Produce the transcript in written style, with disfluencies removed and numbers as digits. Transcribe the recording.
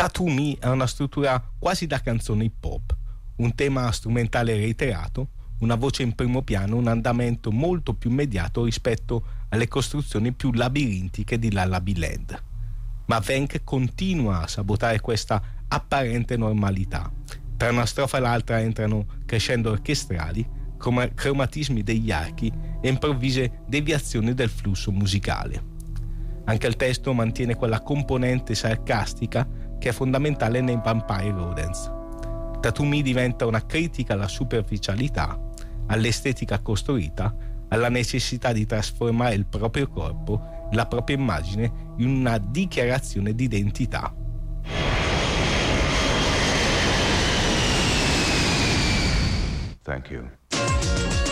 Tattoo Me ha una struttura quasi da canzone hip hop, un tema strumentale reiterato, una voce in primo piano, un andamento molto più immediato rispetto alle costruzioni più labirintiche di La La Land. Ma Venk continua a sabotare questa apparente normalità. Tra una strofa e l'altra entrano crescendo orchestrali, cromatismi degli archi e improvvise deviazioni del flusso musicale. Anche il testo mantiene quella componente sarcastica che è fondamentale nei Vampire Rodents. Tattoo Me diventa una critica alla superficialità, all'estetica costruita, alla necessità di trasformare il proprio corpo e la propria immagine in una dichiarazione di identità. Thank you.